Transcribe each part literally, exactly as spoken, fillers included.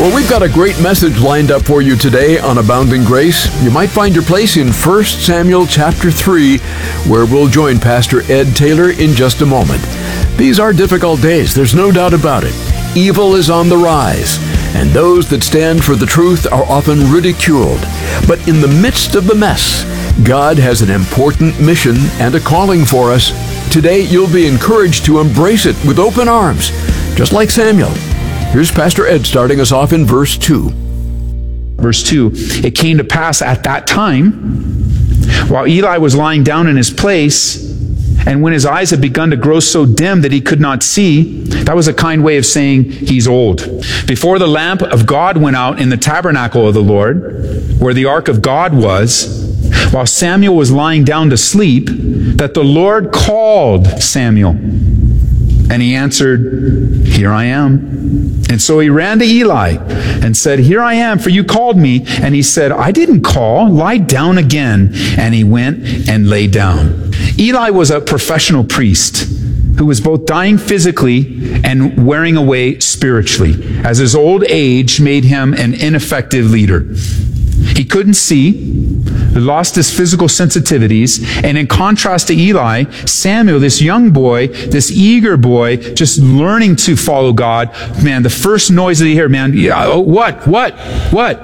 Well, we've got a great message lined up for you today on Abounding Grace. You might find your place in First Samuel chapter three, where we'll join Pastor Ed Taylor in just a moment. These are difficult days, there's no doubt about it. Evil is on the rise, and those that stand for the truth are often ridiculed. But in the midst of the mess, God has an important mission and a calling for us. Today, you'll be encouraged to embrace it with open arms, just like Samuel. Here's Pastor Ed starting us off in verse two. Verse two, it came to pass at that time, while Eli was lying down in his place, and when his eyes had begun to grow so dim that he could not see, that was a kind way of saying he's old. Before the lamp of God went out in the tabernacle of the Lord, where the ark of God was, while Samuel was lying down to sleep, that the Lord called Samuel. And he answered, "Here I am." And so he ran to Eli and said, "Here I am, for you called me." And he said, "I didn't call. Lie down again." And he went and lay down. Eli was a professional priest who was both dying physically and wearing away spiritually, as his old age made him an ineffective leader. He couldn't see, lost his physical sensitivities, and in contrast to Eli, Samuel, this young boy, this eager boy, just learning to follow God, man, the first noise that he heard, man, oh, what, what, what?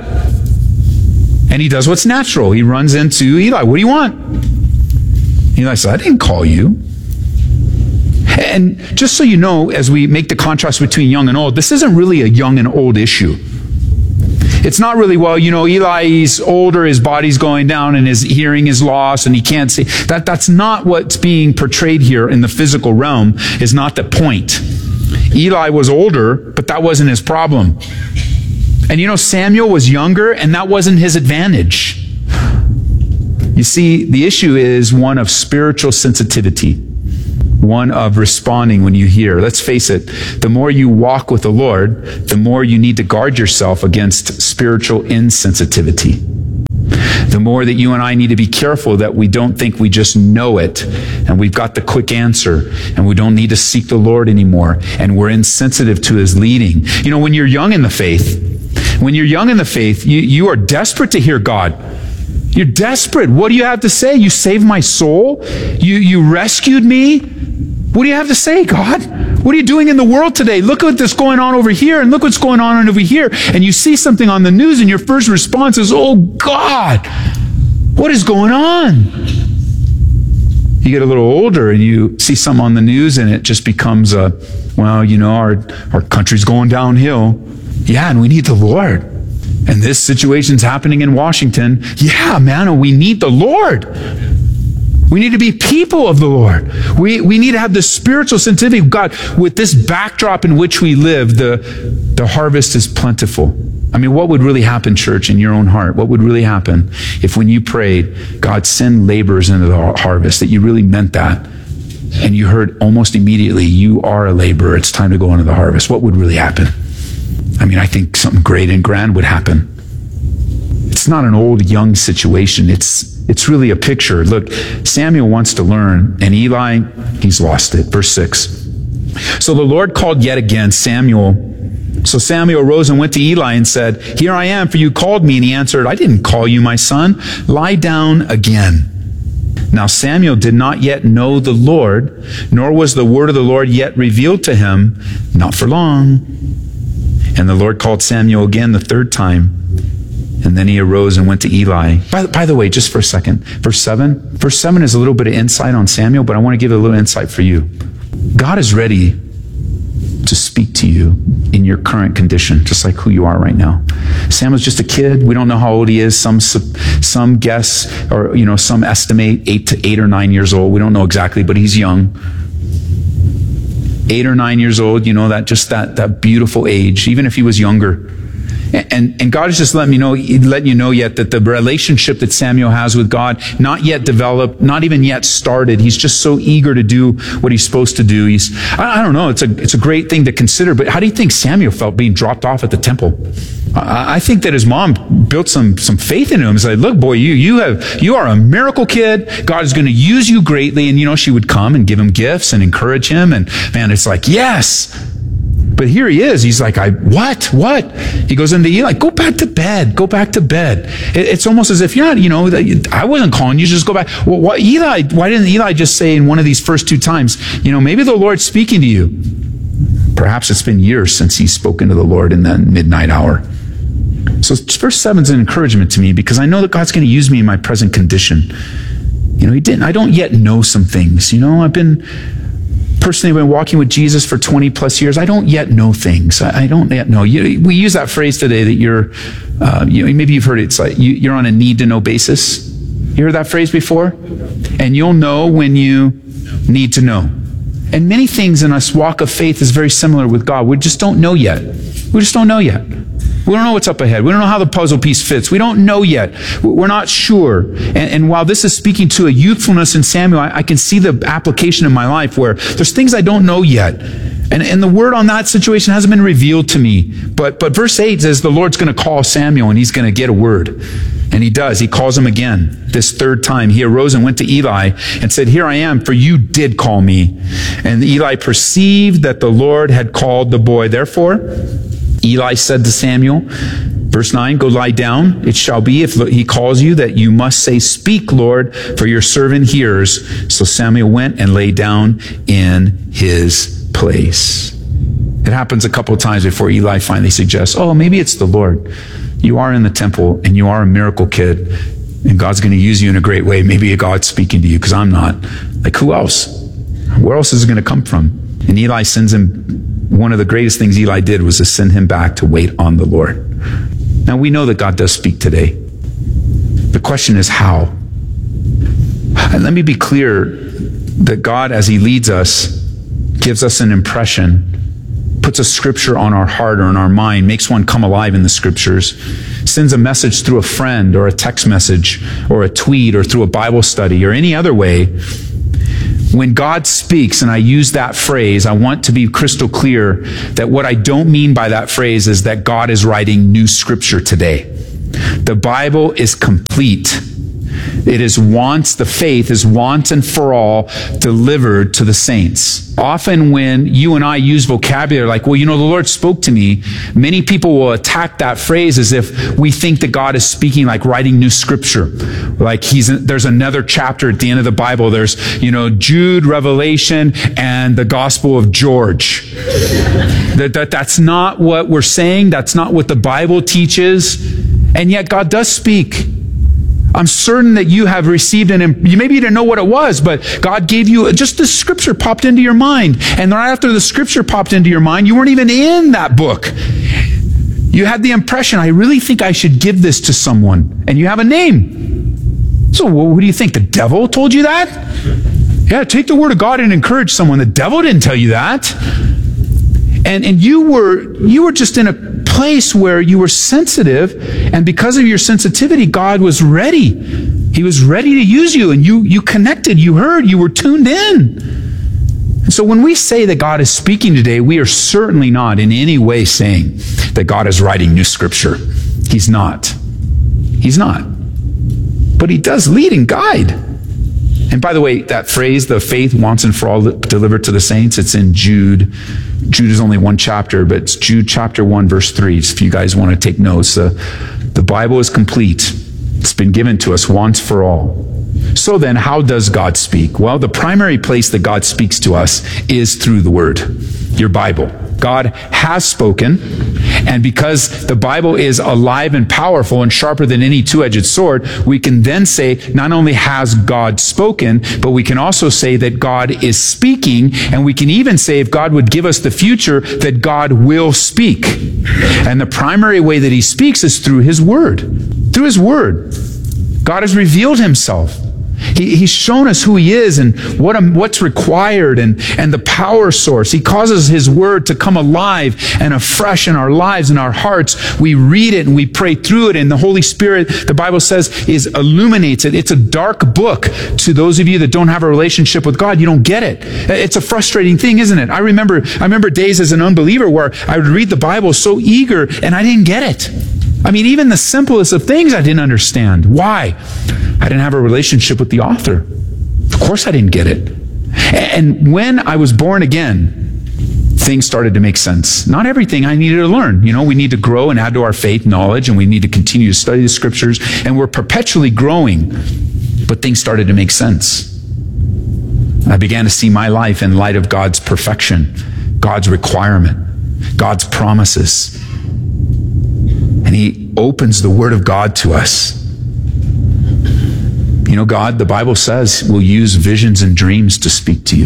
And he does what's natural. He runs into Eli. "What do you want?" Eli said, "I didn't call you." And just so you know, as we make the contrast between young and old, this isn't really a young and old issue. It's not really, well, you know, Eli, he's older, his body's going down, and his hearing is lost, and he can't see. That, that's not what's being portrayed here in the physical realm, is not the point. Eli was older, but that wasn't his problem. And you know, Samuel was younger, and that wasn't his advantage. You see, the issue is one of spiritual sensitivity, one of responding when you hear. Let's face it, the more you walk with the Lord, the more you need to guard yourself against spiritual insensitivity. The more that you and I need to be careful that we don't think we just know it, and we've got the quick answer, and we don't need to seek the Lord anymore, and we're insensitive to His leading. You know, when you're young in the faith, when you're young in the faith, you, you are desperate to hear God. You're desperate. What do you have to say? You saved my soul? You, you rescued me? What do you have to say, God? What are you doing in the world today? Look at what's going on over here, and look what's going on over here. And you see something on the news, and your first response is, "Oh, God, what is going on?" You get a little older, and you see something on the news, and it just becomes a, well, you know, our, our country's going downhill. Yeah, and we need the Lord. And this situation's happening in Washington. Yeah, man, and we need the Lord. We need to be people of the Lord. We, we need to have the spiritual sensitivity of God. With this backdrop in which we live, the, the harvest is plentiful. I mean, what would really happen, church, in your own heart? What would really happen if when you prayed, "God, send laborers into the harvest," that you really meant that? And you heard almost immediately, "You are a laborer. It's time to go into the harvest." What would really happen? I mean, I think something great and grand would happen. It's not an old, young situation. It's It's really a picture. Look, Samuel wants to learn, and Eli, he's lost it. Verse six. So the Lord called yet again Samuel. So Samuel rose and went to Eli and said, "Here I am, for you called me." And he answered, "I didn't call you, my son. Lie down again." Now Samuel did not yet know the Lord, nor was the word of the Lord yet revealed to him, not for long. And the Lord called Samuel again the third time. And then he arose and went to Eli. By, by the way, just for a second, verse seven. Verse seven is a little bit of insight on Samuel, but I want to give a little insight for you. God is ready to speak to you in your current condition, just like who you are right now. Samuel's just a kid. We don't know how old he is. Some some guess, or you know, some estimate eight to eight or nine years old. We don't know exactly, but he's young. Eight or nine years old, you know, that just that that beautiful age, even if he was younger. And, and God is just letting you know, letting you know yet that the relationship that Samuel has with God, not yet developed, not even yet started. He's just so eager to do what he's supposed to do. He's, I, I don't know, it's a, it's a great thing to consider, but how do you think Samuel felt being dropped off at the temple? I, I think that his mom built some, some faith in him and said, "Look, boy, you, you have, you are a miracle kid. God is going to use you greatly." And, you know, she would come and give him gifts and encourage him. And man, it's like, yes. But here he is. He's like, I, what? What? He goes into Eli, go back to bed. Go back to bed. It, it's almost as if you're not, you know, I wasn't calling you, just go back. Well, what, Eli, why didn't Eli just say in one of these first two times, you know, maybe the Lord's speaking to you. Perhaps it's been years since he's spoken to the Lord in that midnight hour. So verse seven is an encouragement to me because I know that God's going to use me in my present condition. You know, he didn't, I don't yet know some things. You know, I've been, personally been walking with Jesus for twenty plus years. I don't yet know things. I, I don't yet know. You, we use that phrase today that you're, uh, you know, maybe you've heard it. It's like you, you're on a need to know basis. You heard that phrase before? And you'll know when you need to know. And many things in this walk of faith is very similar with God. We just don't know yet. We just don't know yet. We don't know what's up ahead. We don't know how the puzzle piece fits. We don't know yet. We're not sure. And, and while this is speaking to a youthfulness in Samuel, I, I can see the application in my life where there's things I don't know yet. And, and the word on that situation hasn't been revealed to me. But, but verse eight says the Lord's going to call Samuel and he's going to get a word. And he does. He calls him again. This third time, he arose and went to Eli and said, here I am, for you did call me. And Eli perceived that the Lord had called the boy. Therefore, Eli said to Samuel, verse nine, go lie down. It shall be if he calls you that you must say, speak, Lord, for your servant hears. So Samuel went and lay down in his place. It happens a couple of times before Eli finally suggests, oh, maybe it's the Lord. You are in the temple and you are a miracle kid and God's going to use you in a great way. Maybe God's speaking to you because I'm not. Like who else? Where else is it going to come from? And Eli sends him. One of the greatest things Eli did was to send him back to wait on the Lord. Now we know that God does speak today. The question is how? And let me be clear that God, as he leads us, gives us an impression, puts a scripture on our heart or in our mind, makes one come alive in the scriptures, sends a message through a friend or a text message or a tweet or through a Bible study or any other way. When God speaks, and I use that phrase, I want to be crystal clear that what I don't mean by that phrase is that God is writing new scripture today. The Bible is complete. It is once, the faith is once and for all delivered to the saints. Often when you and I use vocabulary like, well, you know, the Lord spoke to me, many people will attack that phrase as if we think that God is speaking like writing new scripture. Like he's, there's another chapter at the end of the Bible. There's, you know, Jude, Revelation, and the Gospel of George. that, that, that's not what we're saying. That's not what the Bible teaches. And yet God does speak. I'm certain that you have received an, you maybe you didn't know what it was, but God gave you, just the scripture popped into your mind. And right after the scripture popped into your mind, you weren't even in that book. You had the impression, I really think I should give this to someone. And you have a name. So well, what do you think? The devil told you that? Yeah, take the word of God and encourage someone. The devil didn't tell you that. And, and you were, you were just in a place where you were sensitive, and because of your sensitivity, God was ready. He was ready to use you, and you, you connected, you heard, you were tuned in. And so when we say that God is speaking today, we are certainly not in any way saying that God is writing new scripture. He's not. He's not. But he does lead and guide. And by the way, that phrase, the faith once and for all delivered to the saints, it's in Jude. Jude is only one chapter, but it's Jude chapter one, verse three. If you guys want to take notes, uh, the Bible is complete. It's been given to us once for all. So then, how does God speak? Well, the primary place that God speaks to us is through the Word, your Bible. God has spoken, and because the Bible is alive and powerful and sharper than any two-edged sword, we can then say, not only has God spoken, but we can also say that God is speaking, and we can even say, if God would give us the future, that God will speak. And the primary way that he speaks is through his Word. Through his Word. God has revealed himself. He, he's shown us who he is and what um, what's required and, and the power source. He causes his word to come alive and afresh in our lives and our hearts. We read it and we pray through it, and the Holy Spirit, the Bible says, is illuminates it. It's a dark book. To those of you that don't have a relationship with God, you don't get it. It's a frustrating thing, isn't it? I remember, I remember days as an unbeliever where I would read the Bible so eager and I didn't get it. I mean, even the simplest of things I didn't understand. Why? I didn't have a relationship with the author. Of course I didn't get it. And when I was born again, things started to make sense. Not everything I needed to learn. You know, we need to grow and add to our faith knowledge, and we need to continue to study the scriptures, and we're perpetually growing. But things started to make sense. I began to see my life in light of God's perfection, God's requirement, God's promises. And He opens the Word of God to us. You know, God, the Bible says, will use visions and dreams to speak to you.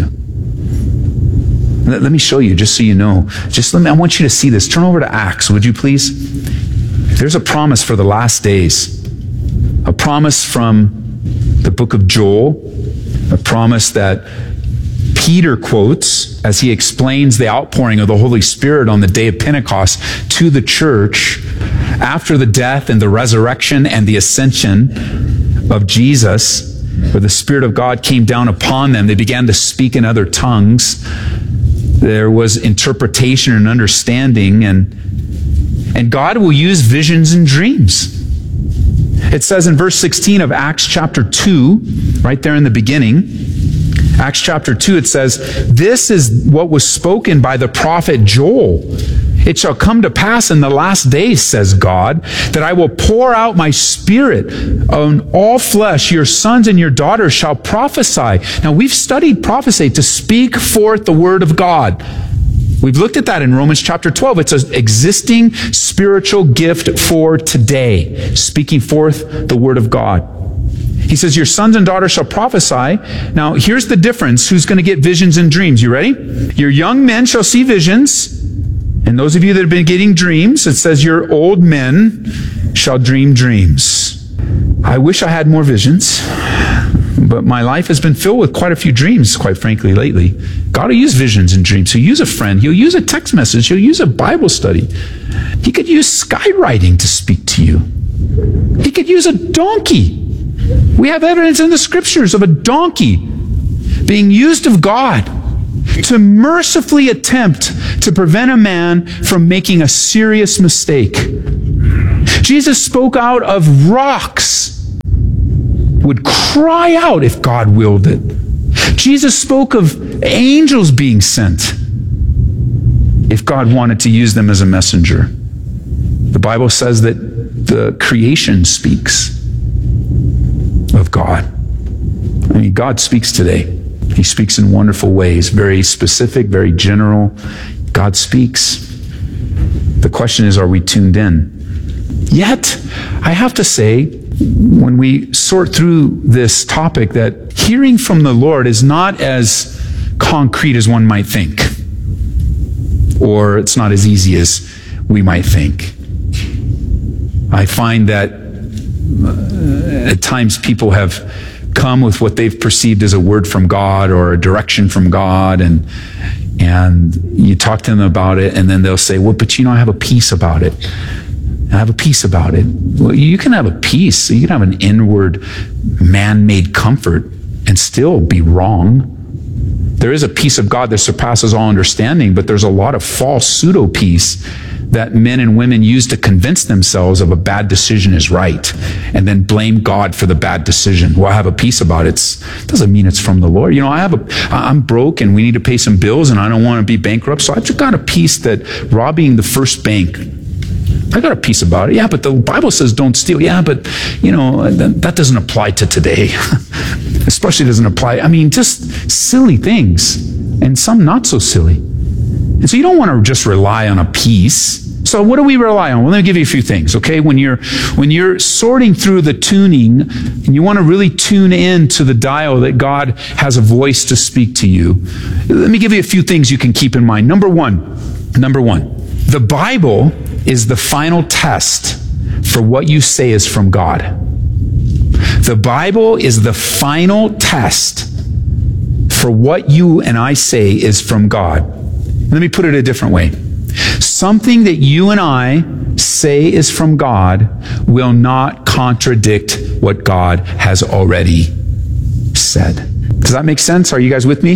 Let, let me show you, just so you know. Just let me, I want you to see this. Turn over to Acts, would you please? There's a promise for the last days. A promise from the book of Joel. A promise that Peter quotes as he explains the outpouring of the Holy Spirit on the day of Pentecost to the church after the death and the resurrection and the ascension of Jesus, where the Spirit of God came down upon them. They began to speak in other tongues. There was interpretation and understanding, and, and God will use visions and dreams. It says in verse sixteen of Acts chapter two, right there in the beginning, Acts chapter two, it says, this is what was spoken by the prophet Joel. It shall come to pass in the last days, says God, that I will pour out my Spirit on all flesh. Your sons and your daughters shall prophesy. Now, we've studied prophecy, to speak forth the word of God. We've looked at that in Romans chapter twelve. It's an existing spiritual gift for today, speaking forth the word of God. He says, your sons and daughters shall prophesy. Now, here's the difference. Who's going to get visions and dreams? You ready? Your young men shall see visions. And those of you that have been getting dreams, it says your old men shall dream dreams. I wish I had more visions, but my life has been filled with quite a few dreams, quite frankly, lately. God will use visions and dreams. He'll use a friend. He'll use a text message. He'll use a Bible study. He could use skywriting to speak to you. He could use a donkey. We have evidence in the scriptures of a donkey being used of God to mercifully attempt to prevent a man from making a serious mistake. Jesus spoke out of rocks, would cry out if God willed it. Jesus spoke of angels being sent if God wanted to use them as a messenger. The Bible says that the creation speaks of God. I mean, God speaks today. He speaks in wonderful ways, very specific, very general. God speaks. The question is, are we tuned in? Yet, I have to say, when we sort through this topic, that hearing from the Lord is not as concrete as one might think. Or it's not as easy as we might think. I find that uh, at times people have come with what they've perceived as a word from God or a direction from God, and and you talk to them about it, and then they'll say, well, but you know, I have a peace about it. I have a peace about it. Well, you can have a peace. You can have an inward man-made comfort and still be wrong. There is a peace of God that surpasses all understanding, but there's a lot of false pseudo-peace that men and women use to convince themselves of a bad decision is right, and then blame God for the bad decision. Well, I have a peace about it. It doesn't mean it's from the Lord. You know, I have a, I'm broke and we need to pay some bills and I don't want to be bankrupt, so I've just got a peace that robbing the first bank, I got a peace about it. Yeah, but the Bible says don't steal. Yeah, but, you know, that, that doesn't apply to today. Especially doesn't apply. I mean, just silly things, and some not so silly. And so you don't want to just rely on a peace. So what do we rely on? Well, let me give you a few things, okay? When you're when you're sorting through the tuning and you want to really tune in to the dial that God has a voice to speak to you, let me give you a few things you can keep in mind. Number one, number one, the Bible is the final test for what you say is from God. The Bible is the final test for what you and I say is from God. Let me put it a different way. Something that you and I say is from God will not contradict what God has already said. Does that make sense? Are you guys with me?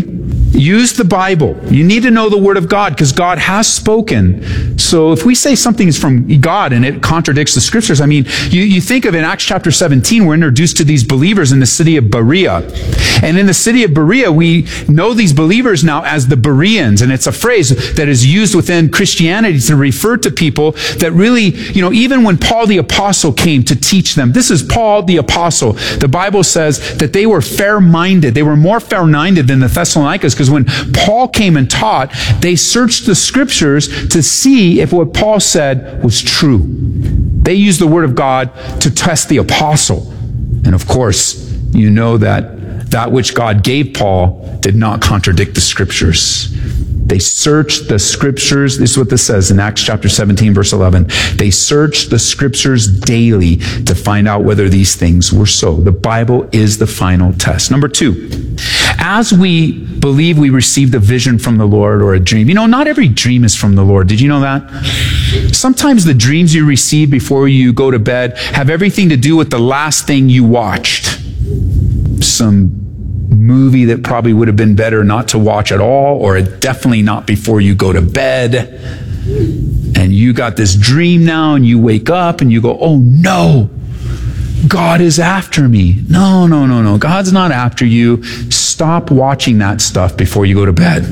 Use the Bible. You need to know the Word of God because God has spoken. So if we say something is from God and it contradicts the Scriptures, I mean, you, you think of in Acts chapter seventeen, we're introduced to these believers in the city of Berea. And in the city of Berea, we know these believers now as the Bereans. And it's a phrase that is used within Christianity to refer to people that really, you know, even when Paul the Apostle came to teach them, this is Paul the Apostle. The Bible says that they were fair-minded. They were more fair-minded than the Thessalonians, because when Paul came and taught, they searched the Scriptures to see if what Paul said was true. They used the Word of God to test the apostle. And of course, you know that that which God gave Paul did not contradict the Scriptures. They searched the Scriptures. This is what this says in Acts chapter seventeen, verse eleven. They searched the Scriptures daily to find out whether these things were so. The Bible is the final test. Number two, as we believe we received a vision from the Lord or a dream, you know, not every dream is from the Lord. Did you know that? Sometimes the dreams you receive before you go to bed have everything to do with the last thing you watched. Some movie that probably would have been better not to watch at all, or definitely not before you go to bed. And you got this dream now, and you wake up and you go, oh no, God is after me. No, no, no, no. God's not after you. Stop watching that stuff before you go to bed.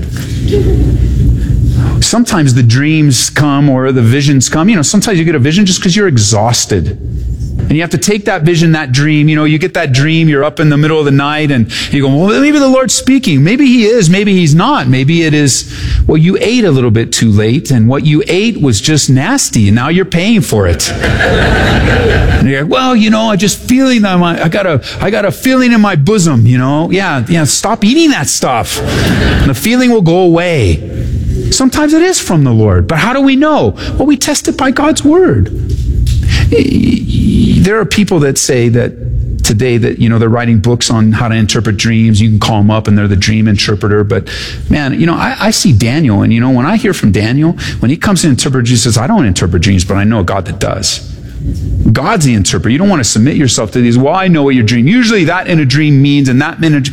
Sometimes the dreams come or the visions come. You know, sometimes you get a vision just because you're exhausted. And you have to take that vision, that dream. You know, you get that dream, you're up in the middle of the night, and you go, well, maybe the Lord's speaking. Maybe He is, maybe He's not. Maybe it is, well, you ate a little bit too late, and what you ate was just nasty, and now you're paying for it. And you're like, well, you know, I just feeling that my, I got a, I got a feeling in my bosom, you know. Yeah, yeah, stop eating that stuff. And the feeling will go away. Sometimes it is from the Lord, but how do we know? Well, we test it by God's Word. There are people that say that today that, you know, they're writing books on how to interpret dreams. You can call them up and they're the dream interpreter. But man, you know, I, I see Daniel, and you know, when I hear from Daniel, when he comes to interpret dreams, he says, I don't interpret dreams, but I know a God that does. God's the interpreter. You don't want to submit yourself to these. Well, I know what your dream. Usually that in a dream means, and that in a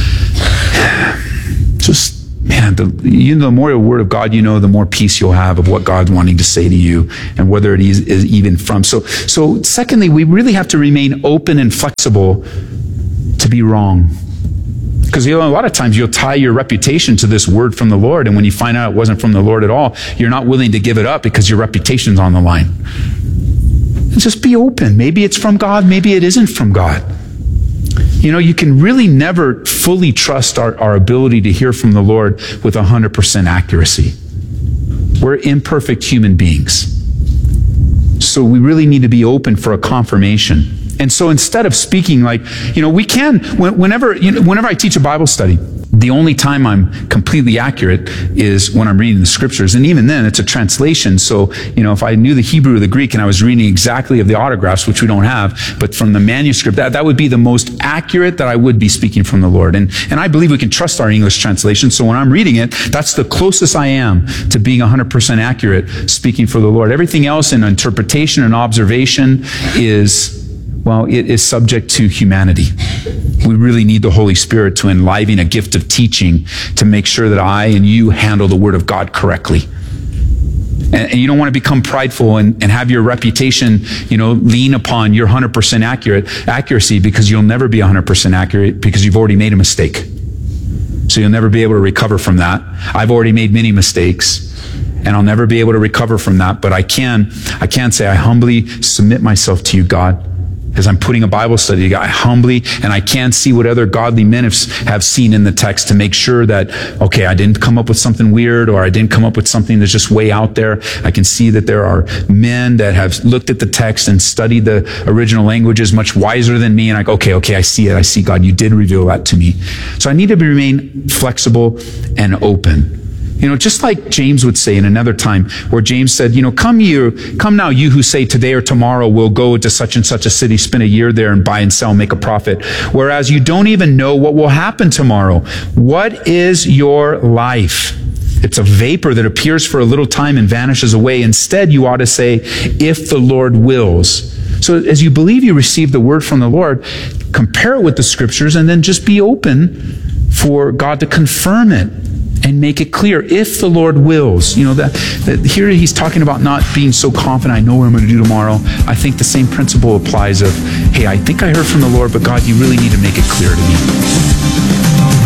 just man, the, you know, the more the Word of God you know, the more peace you'll have of what God's wanting to say to you and whether it is, is even from. So, so secondly, we really have to remain open and flexible to be wrong. Because you know, a lot of times you'll tie your reputation to this word from the Lord, and when you find out it wasn't from the Lord at all, you're not willing to give it up because your reputation's on the line. And just be open. Maybe it's from God, maybe it isn't from God. You know, you can really never fully trust our, our ability to hear from the Lord with one hundred percent accuracy. We're imperfect human beings. So we really need to be open for a confirmation. And so instead of speaking like, you know, we can, whenever, you know, whenever I teach a Bible study, the only time I'm completely accurate is when I'm reading the Scriptures. And even then, it's a translation. So, you know, if I knew the Hebrew or the Greek and I was reading exactly of the autographs, which we don't have, but from the manuscript, that, that would be the most accurate that I would be speaking from the Lord. And, and I believe we can trust our English translation. So when I'm reading it, that's the closest I am to being one hundred percent accurate speaking for the Lord. Everything else in interpretation and observation is, well, it is subject to humanity. We really need the Holy Spirit to enliven a gift of teaching to make sure that I and you handle the Word of God correctly. And, and you don't want to become prideful and, and have your reputation, you know, lean upon your one hundred percent accurate accuracy, because you'll never be one hundred percent accurate because you've already made a mistake. So you'll never be able to recover from that. I've already made many mistakes, and I'll never be able to recover from that. But I can, I can say, I humbly submit myself to you, God. As I'm putting a Bible study together, I humbly, and I can see what other godly men have, have seen in the text to make sure that, okay, I didn't come up with something weird, or I didn't come up with something that's just way out there. I can see that there are men that have looked at the text and studied the original languages much wiser than me, and I go, okay, okay, I see it. I see, God, you did reveal that to me. So I need to remain flexible and open. You know, just like James would say in another time, where James said, you know, come you, come now you who say today or tomorrow we'll go to such and such a city, spend a year there and buy and sell, make a profit. Whereas you don't even know what will happen tomorrow. What is your life? It's a vapor that appears for a little time and vanishes away. Instead, you ought to say, if the Lord wills. So as you believe you receive the word from the Lord, compare it with the Scriptures and then just be open for God to confirm it and make it clear if the Lord wills. You know, that, that here he's talking about not being so confident, I know what I'm going to do tomorrow. I think the same principle applies of, hey, I think I heard from the Lord, but God, you really need to make it clear to me.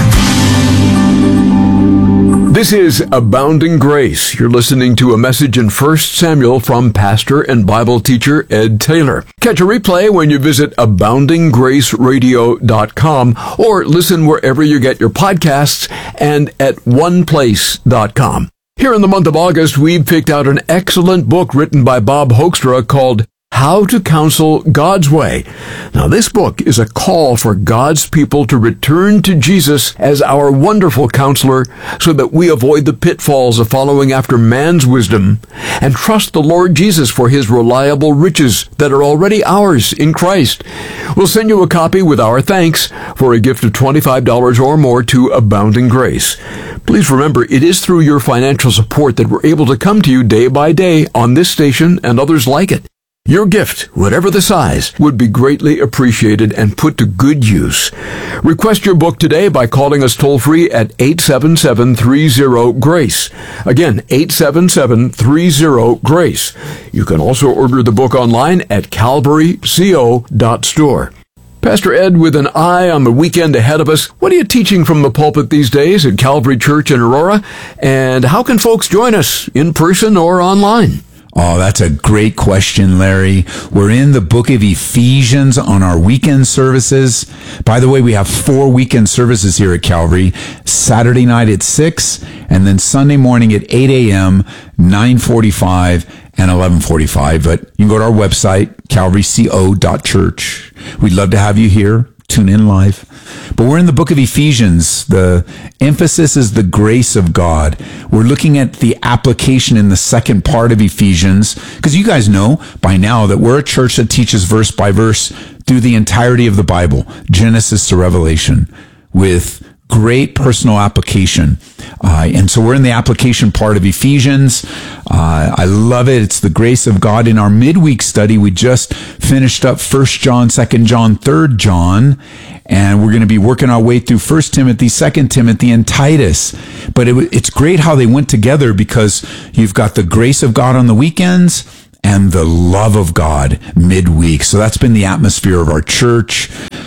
This is Abounding Grace. You're listening to a message in First Samuel from pastor and Bible teacher Ed Taylor. Catch a replay when you visit abounding grace radio dot com or listen wherever you get your podcasts and at one place dot com. Here in the month of August, we've picked out an excellent book written by Bob Hoekstra called How to Counsel God's Way. Now, this book is a call for God's people to return to Jesus as our wonderful counselor so that we avoid the pitfalls of following after man's wisdom and trust the Lord Jesus for his reliable riches that are already ours in Christ. We'll send you a copy with our thanks for a gift of twenty-five dollars or more to Abounding Grace. Please remember, it is through your financial support that we're able to come to you day by day on this station and others like it. Your gift, whatever the size, would be greatly appreciated and put to good use. Request your book today by calling us toll-free at eight seven seven, three zero, GRACE. Again, eight seven seven, three zero, GRACE. You can also order the book online at calvary co dot store. Pastor Ed, with an eye on the weekend ahead of us, what are you teaching from the pulpit these days at Calvary Church in Aurora? And how can folks join us, in person or online? Oh, that's a great question, Larry. We're in the book of Ephesians on our weekend services. By the way, we have four weekend services here at Calvary. Saturday night at six, and then Sunday morning at eight a.m., nine forty-five, and eleven forty-five. But you can go to our website, calvary co dot church. We'd love to have you here. Tune in live. But we're in the book of Ephesians. The emphasis is the grace of God. We're looking at the application in the second part of Ephesians, because you guys know by now that we're a church that teaches verse by verse through the entirety of the Bible, Genesis to Revelation, with great personal application. Uh, and so we're in the application part of Ephesians. Uh, I love it. It's the grace of God. In our midweek study, we just finished up First John, Second John, Third John, and we're going to be working our way through First Timothy, Second Timothy, and Titus. But it, it's great how they went together, because you've got the grace of God on the weekends and the love of God midweek. So that's been the atmosphere of our church.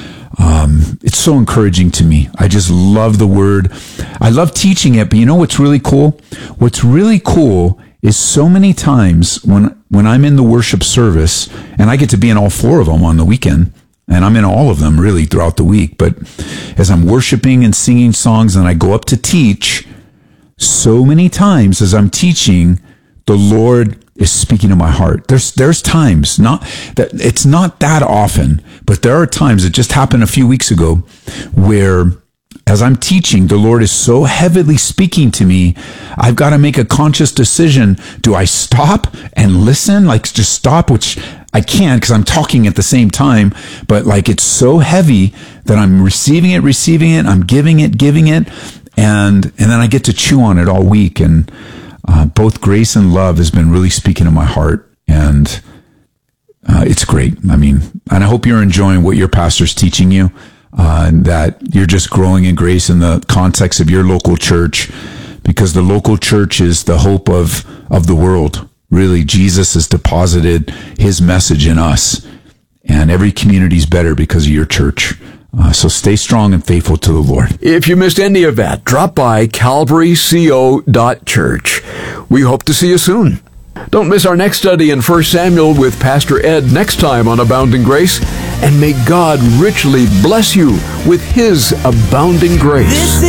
Um, it's so encouraging to me. I just love the word. I love teaching it, but you know what's really cool? What's really cool is so many times when, when I'm in the worship service, and I get to be in all four of them on the weekend, and I'm in all of them really throughout the week, but as I'm worshiping and singing songs and I go up to teach, so many times as I'm teaching, the Lord is speaking to my heart. There's, there's times, not that it's not that often, but there are times, it just happened a few weeks ago, where as I'm teaching, the Lord is so heavily speaking to me, I've got to make a conscious decision. Do I stop and listen? Like just stop, which I can't because I'm talking at the same time, but like it's so heavy that I'm receiving it, receiving it, I'm giving it, giving it, and, and then I get to chew on it all week. And Uh, both grace and love has been really speaking to my heart, and uh, it's great. I mean, and I hope you're enjoying what your pastor's teaching you, uh, and that you're just growing in grace in the context of your local church, because the local church is the hope of, of the world. Really, Jesus has deposited his message in us, and every community's better because of your church. Uh, so stay strong and faithful to the Lord. If you missed any of that, drop by calvary co dot church. We hope to see you soon. Don't miss our next study in First Samuel with Pastor Ed next time on Abounding Grace. And may God richly bless you with his abounding grace.